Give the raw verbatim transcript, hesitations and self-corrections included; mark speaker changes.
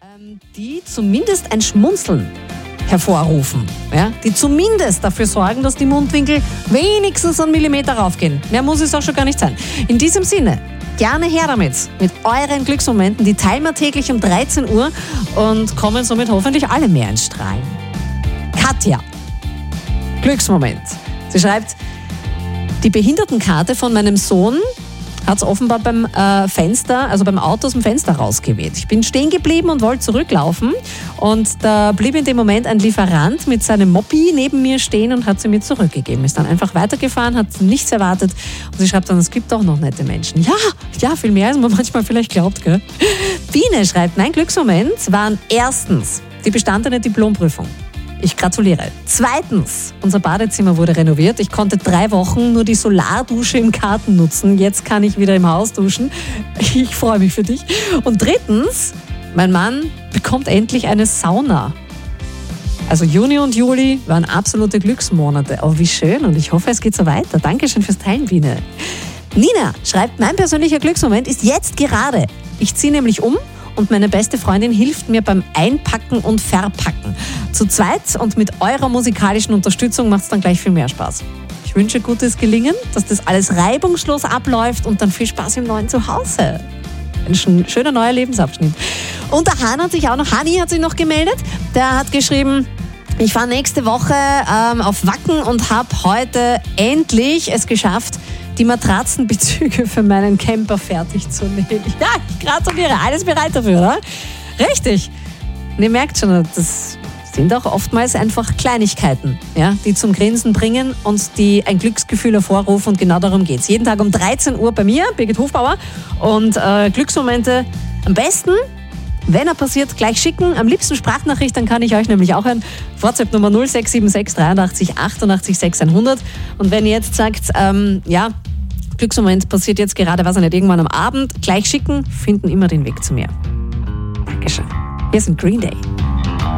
Speaker 1: ähm, die zumindest ein Schmunzeln hervorrufen, ja? Die zumindest dafür sorgen, dass die Mundwinkel wenigstens einen Millimeter raufgehen. Mehr muss es auch schon gar nicht sein. In diesem Sinne, gerne her damit, mit euren Glücksmomenten. Die teilen wir täglich um dreizehn Uhr und kommen somit hoffentlich alle mehr ins Strahlen. Katja, Glücksmoment. Sie schreibt, die Behindertenkarte von meinem Sohn hat es offenbar beim äh, Fenster, also beim Auto aus dem Fenster rausgeweht. Ich bin stehen geblieben und wollte zurücklaufen und da blieb in dem Moment ein Lieferant mit seinem Moppi neben mir stehen und hat sie mir zurückgegeben. Ist dann einfach weitergefahren, hat nichts erwartet und sie schreibt dann, es gibt auch noch nette Menschen. Ja, ja, viel mehr als man manchmal vielleicht glaubt, gell? Biene schreibt, mein Glücksmoment waren erstens die bestandene Diplomprüfung. Ich gratuliere. Zweitens, unser Badezimmer wurde renoviert. Ich konnte drei Wochen nur die Solardusche im Garten nutzen. Jetzt kann ich wieder im Haus duschen. Ich freue mich für dich. Und drittens, mein Mann bekommt endlich eine Sauna. Also Juni und Juli waren absolute Glücksmonate. Oh, wie schön und ich hoffe, es geht so weiter. Dankeschön fürs Teilen, Biene. Nina schreibt, mein persönlicher Glücksmoment ist jetzt gerade. Ich ziehe nämlich um und meine beste Freundin hilft mir beim Einpacken und Verpacken. Zu zweit und mit eurer musikalischen Unterstützung macht es dann gleich viel mehr Spaß. Ich wünsche gutes Gelingen, dass das alles reibungslos abläuft und dann viel Spaß im neuen Zuhause. Ein schöner neuer Lebensabschnitt. Und der Hahn hat sich auch noch, Hani hat sich noch gemeldet, der hat geschrieben, ich fahre nächste Woche ähm, auf Wacken und habe heute endlich es geschafft, die Matratzenbezüge für meinen Camper fertig zu nähen. Ja, ich gratuliere, alles bereit dafür, oder? Richtig. Und ihr merkt schon, das sind auch oftmals einfach Kleinigkeiten, ja, die zum Grinsen bringen und die ein Glücksgefühl hervorrufen und genau darum geht's. Jeden Tag um dreizehn Uhr bei mir, Birgit Hofbauer, und äh, Glücksmomente am besten, wenn er passiert, gleich schicken. Am liebsten Sprachnachricht, dann kann ich euch nämlich auch hören. WhatsApp Nummer null sechs sieben sechs dreiundachtzig achtundachtzig sechs hundert. Und wenn ihr jetzt sagt, ähm, ja, Glücksmoment passiert jetzt gerade, weiß ich nicht, irgendwann am Abend, gleich schicken, finden immer den Weg zu mir. Dankeschön. Wir sind Green Day.